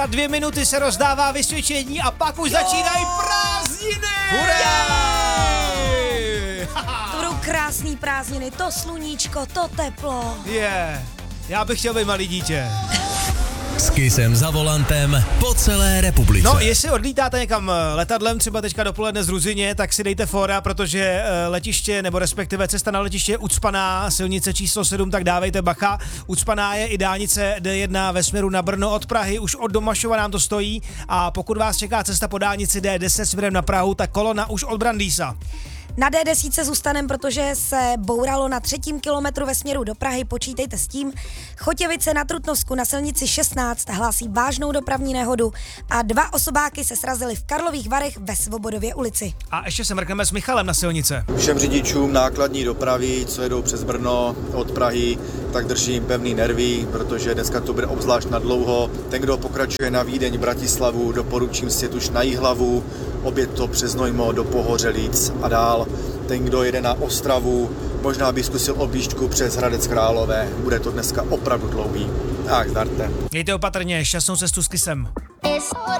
A 2 minuty se rozdává vysvědčení a pak už začínají prázdniny! Hurá! To budou krásný prázdniny, to sluníčko, to teplo. Já bych chtěl být malý dítě. S Kissem za volantem po celé republice. No, jestli odlítáte někam letadlem, třeba teďka dopoledne z Ruzyně, tak si dejte fora, protože letiště, nebo respektive cesta na letiště je ucpaná, silnice číslo 7, tak dávejte bacha. Ucpaná je i dálnice D1 ve směru na Brno od Prahy, už od Domašova nám to stojí a pokud vás čeká cesta po dálnici D10 směrem na Prahu, tak kolona už od Brandýsa. Na D10 zůstanem, protože se bouralo na 3. kilometru ve směru do Prahy, počítejte s tím. Chotěvice na Trutnovsku na silnici 16 hlásí vážnou dopravní nehodu a 2 osobáky se srazily v Karlových Varech ve Svobodově ulici. A ještě se mrkneme s Michalem na silnice. Všem řidičům nákladní dopravy, co jedou přes Brno od Prahy, tak držím pevný nervy, protože dneska to bude obzvlášť na dlouho. Ten, kdo pokračuje na Vídeň, Bratislavu, doporučím si jet už na Jihlavu, obět to přes Znojmo do Pohořelic a dál. Ten, kdo jede na Ostravu, možná by zkusil objížďku přes Hradec Králové. Bude to dneska opravdu dlouhý. Tak, zdarte. Mějte opatrně, šťastnou cestu s Kissem.